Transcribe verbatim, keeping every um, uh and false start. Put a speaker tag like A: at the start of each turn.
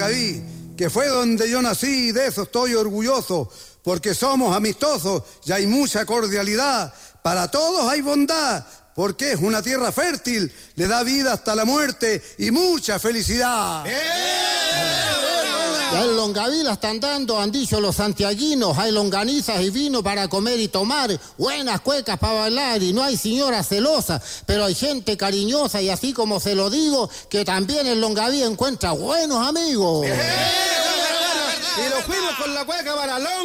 A: Longaví, que fue donde yo nací y de eso estoy orgulloso, porque somos amistosos y hay mucha cordialidad. Para todos hay bondad, porque es una tierra fértil, le da vida hasta la muerte y mucha felicidad.
B: Ya en Longaví la están dando, han dicho los santiaguinos, hay longanizas y vino para comer y tomar, buenas cuecas para bailar y no hay señora celosa, pero hay gente cariñosa y así como se lo digo, que también en Longaví encuentra buenos amigos.
C: Y los fuimos con la cueca para Longaví.